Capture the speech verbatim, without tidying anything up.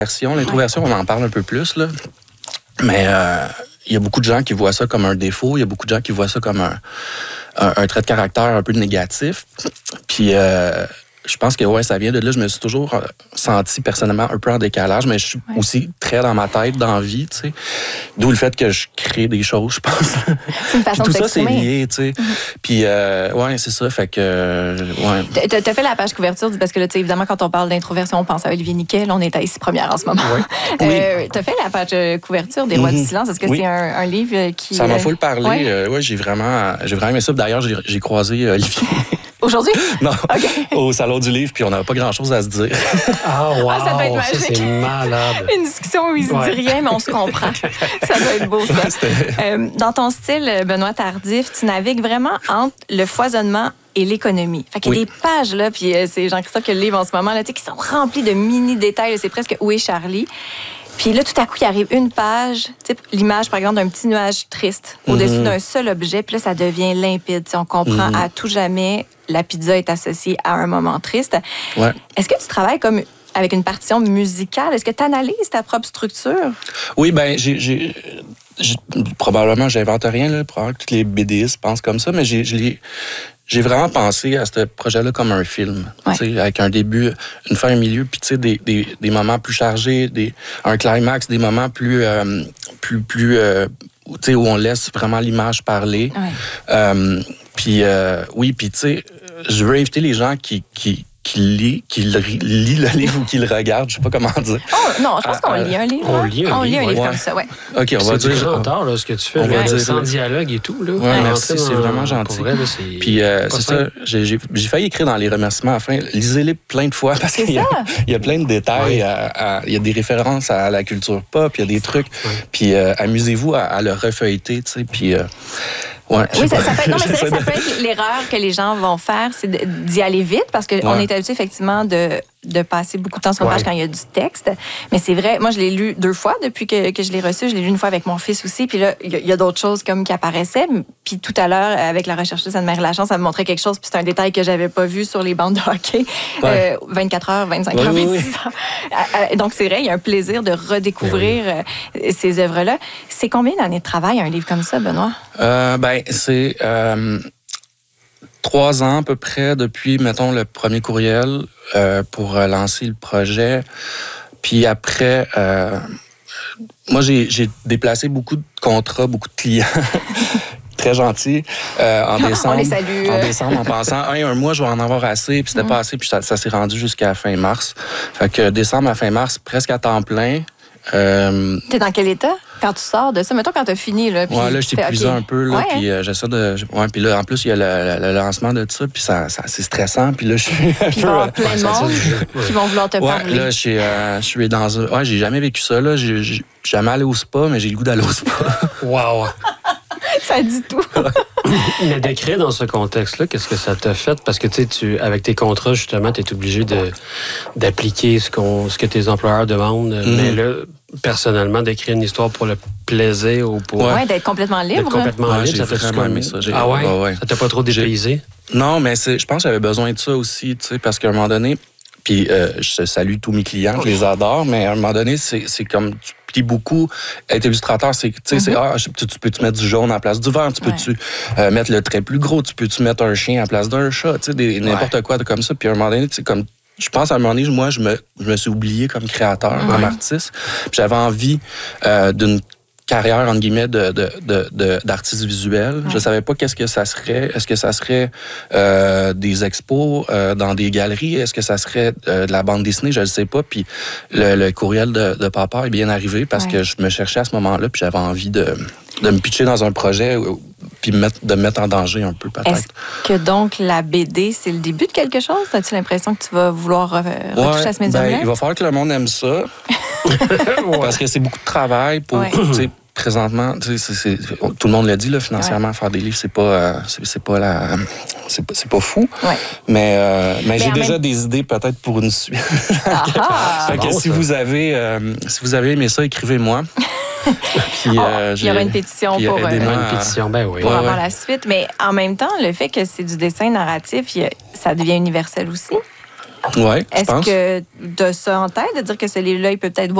L'introversion, on en parle un peu plus, là. Mais euh, il y a beaucoup de gens qui voient ça comme un défaut. Il y a beaucoup de gens qui voient ça comme un, un, un trait de caractère un peu négatif. Puis euh, je pense que ouais, ça vient de là. Je me suis toujours senti personnellement un peu en décalage, mais je suis ouais. aussi très dans ma tête, dans la vie, tu sais. D'où le fait que je crée des choses, je pense. C'est une façon tout de ça, c'est s'exprimer. lié, tu sais. Mm-hmm. Puis, euh, ouais, c'est ça. Fait que, ouais. T'as, t'as fait la page couverture, parce que là, tu sais, évidemment, quand on parle d'introversion, on pense à Olivier Niquet. Là, on est à Ici Première en ce moment. Oui. Euh, oui. T'as fait la page couverture des Rois mm-hmm. du silence. Est-ce que oui. c'est un, un livre qui... Ça m'a full parlé. Ouais. Euh, ouais, j'ai vraiment, j'ai vraiment aimé ça. D'ailleurs, j'ai, j'ai croisé Olivier. Aujourd'hui? Non, okay. au Salon du Livre, puis on n'avait pas grand-chose à se dire. Ah, wow! Ah, ça doit être magique. Ça, c'est malade. Une discussion où il se ouais. dit rien, mais on se comprend. Ça doit être beau, ça. Euh, dans ton style, Benoît Tardif, tu navigues vraiment entre le foisonnement et l'économie. Fait qu'il y a oui. des pages, là, puis euh, c'est Jean-Christophe qui a le livre en ce moment, là, qui sont remplies de mini-détails. C'est presque Où est Charlie? Puis là, tout à coup, il arrive une page, type l'image, par exemple, d'un petit nuage triste mm-hmm. au-dessus d'un seul objet. Puis là, ça devient limpide. T'sais, on comprend mm-hmm. à tout jamais la pizza est associée à un moment triste. Ouais. Est-ce que tu travailles comme avec une partition musicale? Est-ce que tu analyses ta propre structure? Oui, bien, j'ai, j'ai, j'ai, probablement, j'invente rien, là. Probablement que tous les BDistes pensent comme ça, mais j'ai, j'ai, j'ai vraiment pensé à ce projet-là comme un film, ouais. avec un début, une fin, un milieu, puis des, des, des moments plus chargés, des, un climax, des moments plus, euh, plus, plus euh, où on laisse vraiment l'image parler. Ouais. Euh, puis euh, oui, puis tu sais, je veux inviter les gens qui... qui qui lit, qui lit le livre ou qui le regarde, je sais pas comment dire. Oh, non, je pense qu'on euh, lit un livre. On lit un on livre, lit un livre ouais. comme ça, ouais. OK, on va c'est dire... C'est grand tard, là, ce que tu fais. On va dire, sans ouais. dialogue et tout, là. Oui, ouais, merci, c'est vraiment gentil. Vrai, là, c'est Puis euh, c'est ça, j'ai, j'ai, j'ai failli écrire dans les remerciements à la fin. Lisez-les plein de fois, parce c'est qu'il y a, il y a plein de détails, ouais. à, à, il y a des références à la culture pop, il y a des trucs. Ouais. Puis euh, amusez-vous à, à le refeuilleter, tu sais, puis... Euh, Ouais, oui, ça, ça, peut être, non, mais c'est vrai que ça peut être l'erreur que les gens vont faire, c'est d'y aller vite, parce qu'on ouais. est habitué effectivement de, de passer beaucoup de temps sur une ouais. page quand il y a du texte. Mais c'est vrai, moi, je l'ai lu deux fois depuis que, que je l'ai reçu. Je l'ai lu une fois avec mon fils aussi. Puis là, il y, y a d'autres choses comme qui apparaissaient. Puis tout à l'heure, avec la rechercheuse Anne-Marie Lachance, ça me montrait quelque chose. Puis c'est un détail que j'avais pas vu sur les bandes de hockey. Ouais. Euh, vingt-quatre heures, vingt-cinq heures, oui, vingt-six heures. Donc c'est vrai, il y a un plaisir de redécouvrir oui. ces œuvres-là. C'est combien d'années de travail, un livre comme ça, Benoît? Euh, ben, c'est... Euh... Trois ans à peu près depuis, mettons, le premier courriel euh, pour lancer le projet. Puis après, euh, moi, j'ai, j'ai déplacé beaucoup de contrats, beaucoup de clients. Très gentils. Euh, en décembre, on les salue. En décembre, en pensant, hey, un mois, je vais en avoir assez. Puis c'était mmh. pas assez. Puis ça, ça s'est rendu jusqu'à fin mars. Fait que décembre à fin mars, presque à temps plein. Euh, T'es dans quel état quand tu sors de ça? Mettons quand t'as fini. Là, puis ouais, là, je t'ai épuisé okay. un peu. Là, ouais, puis euh, j'essaie de... Ouais, puis là, en plus, il y a le, le, le lancement de ça, puis ça, ça, c'est stressant. Puis là, je suis un puis il peu... va y avoir plein de monde ouais. qui vont vouloir te ouais, parler. Là, je suis, euh, je suis dans un... Ouais, j'ai jamais vécu ça. Là. J'ai, j'ai jamais allé au spa, mais j'ai le goût d'aller au spa. Wow! Ça dit tout. Mais d'écrire dans ce contexte-là, qu'est-ce que ça t'a fait? Parce que tu sais, tu, avec tes contrats, justement, tu es obligé de, d'appliquer ce, qu'on, ce que tes employeurs demandent. Mm. Mais là, personnellement, d'écrire une histoire pour le plaisir ou pour... Ouais, d'être complètement libre. D'être complètement ouais, libre, j'ai ça t'a vraiment aimé ça. J'ai... Ah ouais? ouais, ouais. Ça t'a pas trop dépaysé? Non, mais c'est, je pense que j'avais besoin de ça aussi, tu sais, parce qu'à un moment donné, puis euh, je salue tous mes clients, je les adore, mais à un moment donné, c'est, c'est comme... Puis beaucoup, être illustrateur, c'est, tu sais, mm-hmm. c'est, ah, tu, tu peux-tu mettre du jaune en place du vert, tu peux-tu ouais. euh, mettre le trait plus gros, tu peux-tu mettre un chien en place d'un chat, tu sais, des, n'importe ouais. quoi de comme ça. Puis à un moment donné, tu sais, comme, je pense à un moment donné, moi, je me, je me suis oublié comme créateur, ouais. comme artiste. Puis j'avais envie euh, d'une carrière, entre guillemets, de, de, de, de, d'artiste visuel. Ouais. Je savais pas qu'est-ce que ça serait. Est-ce que ça serait euh, des expos euh, dans des galeries? Est-ce que ça serait euh, de la bande dessinée? Je ne sais pas. Puis le, le courriel de, de papa est bien arrivé parce ouais. que je me cherchais à ce moment-là puis j'avais envie de, de me pitcher dans un projet puis mettre, de me mettre en danger un peu, peut-être. Est-ce que donc la B D, c'est le début de quelque chose? As-tu l'impression que tu vas vouloir euh, ouais, retoucher à ce médium-là? Ben, il va falloir que le monde aime ça. Parce que c'est beaucoup de travail pour... Ouais. Présentement, c'est, c'est, tout le monde l'a dit, là, financièrement, ouais. faire des livres, c'est pas, euh, c'est, c'est pas la, c'est pas, c'est pas fou. Ouais. Mais, euh, mais, mais j'ai déjà même... des idées peut-être pour une suite. Ah, fait que bon, si ça. vous avez, euh, si vous avez aimé ça, écrivez-moi. Puis, oh, euh, il y aura une pétition pour, euh, une pétition, ben oui. pour ouais, avoir ouais. la suite. Mais en même temps, le fait que c'est du dessin narratif, ça devient universel aussi. Oui, je Est-ce pense. que tu as ça en tête, de dire que ce livre-là, il peut peut-être